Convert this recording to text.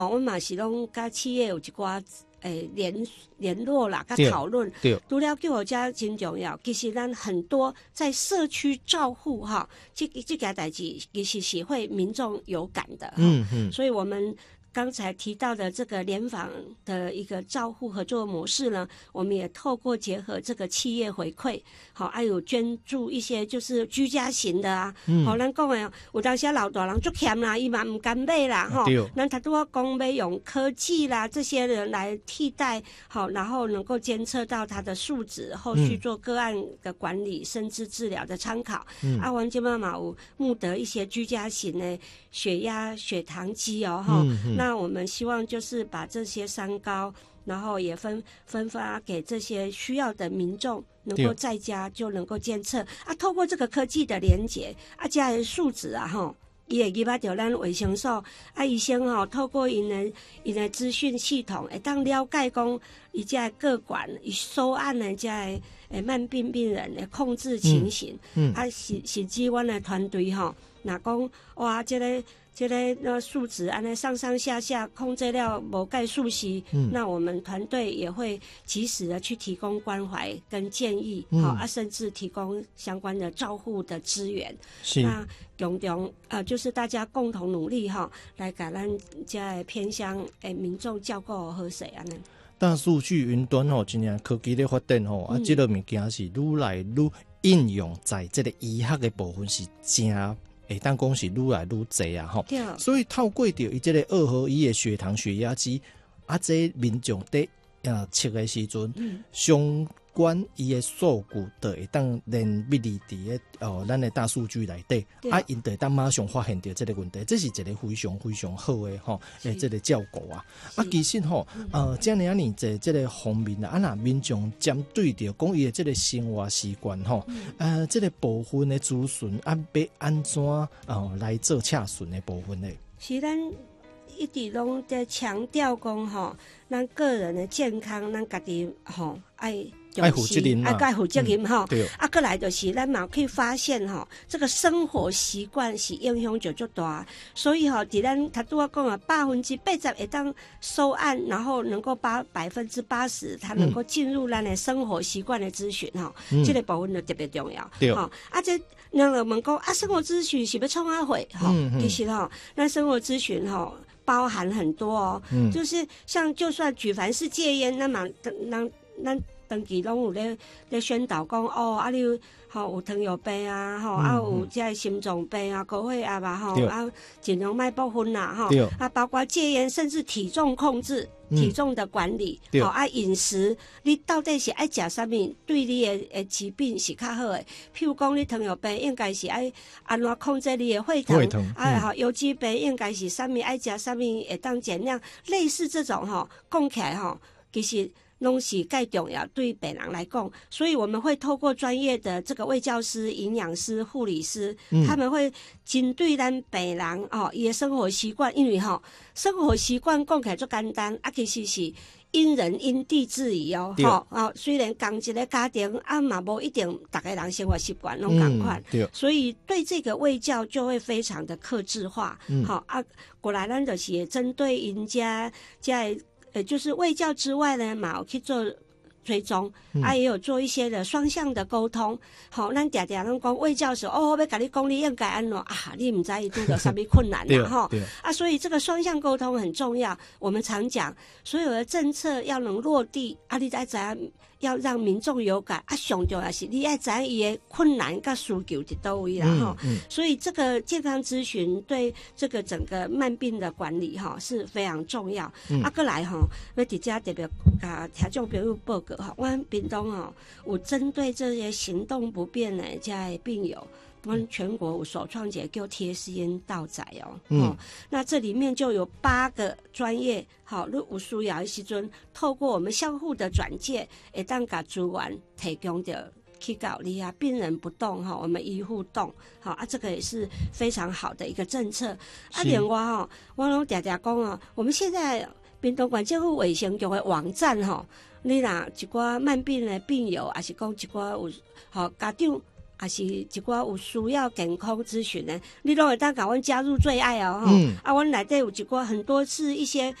我嘛是拢甲企业有一寡联络啦，甲讨论。除了救护车真重要，其实咱很多在社区照护哈，这件代志其实是会民众有感的。所以我们刚才提到的这个联访的一个照护合作模式呢，我们也透过结合这个企业回馈，好，还有捐助一些就是居家型的啊，好，咱讲的有当时老大人足欠啦，伊嘛唔敢买啦，哈，咱他都要讲要用科技啦这些人来替代，好，然后能够监测到他的数值，后续做个案的管理，甚至治疗的参考。啊，我们今嘛有募得一些居家型的血压、血糖机哦，哈。那我们希望就是把这些三高，然后也分发给这些需要的民众，能够在家就能够监测啊。透过这个科技的连结啊，这些数值啊，吼，伊会入到咱卫生所啊，医生吼透过因的资讯系统，会当了解讲伊这个管伊收案的这个慢病人的控制情形。啊，甚至阮的团队吼，若讲哇，这个数值安尼上下控制了无概数息，那我们团队也会及时的去提供关怀跟建议，甚至提供相关的照护的资源。是，那共同就是大家共同努力来给咱这偏乡民众照顾好势安尼。 大数据云端今年科技的发展这个物件是愈来愈应用在这个医学的部分是真。当讲是愈来愈济啊吼，所以透过着伊这个2合1的血糖血压机啊，这民众在测的时阵，相关伊的数据就会当连密入伫咱的大数据内底，啊，因就会当马上发现到这个问题，这是一个非常非常好的这个照顾啊。啊，其实这样年在这个方面啊，那民众针对着讲伊的这个生活习惯这个部分的资讯要安怎来做恰顺的部分呢？ 是咱一直拢在强调讲咱个人的健康，咱家己爱负责任嘛，爱负责任哈。啊，过来就是咱嘛可以发现这个生活习惯是影响就大，所以伫咱他拄仔讲80%会当收案，然后能够80%它能够进入咱的生活习惯的咨询这个部分就特别重要。啊，这让人问讲啊，生活咨询是要创啥货其实咱生活咨询包含很多就是像就算举凡是戒烟，那么咱长期拢有咧宣导讲你有糖尿病啊有这心脏病啊、高血压啊尽量莫部分啦包括戒烟，甚至体重控制。体重的管理，饮食，你到底是爱食啥物，对你的疾病是较好的。譬如讲，你糖尿病应该是爱安怎控制你的血糖，有机病应该是啥物爱食啥物会当减量，类似这种讲起来其实拢是介重要对病人来讲，所以我们会透过专业的这个卫教师、营养师、护理师，他们会针对咱病人伊的生活习惯，因为生活习惯讲起来足简单其实是因人因地制宜虽然同一个家庭嘛无一定大家人生活习惯拢同款，所以对这个卫教就会非常的客制化。过来咱就是也针对因家就是卫教之外呢嘛有去做追踪也有做一些的双向的沟通。咱常常拢讲卫教时要甲你讲你应该安怎你不知伊拄到什么困难所以这个双向沟通很重要。我们常讲所有的政策要能落地你才知影要让民众有感上重要是你要知影伊的困难跟需求伫倒位啦所以这个健康咨询对这个整个慢病的管理是非常重要。过来要伫遮特别甲听众朋友报告阮屏东有针对这些行动不便的这些病友，我们全国有首创一个叫贴心到宅那这里面就有8个专业你有需要的时阵，透过我们相互的转介，会当把资源提供到去到你病人不动我们医护动这个也是非常好的一个政策另外我拢常常讲我们现在屏东县政府卫生局的网站你若一寡慢病的病友，还是讲一寡有家也是一寡有需要健康咨询的，你拢会当甲阮加入最爱哦，啊，阮内底有一寡很多是一些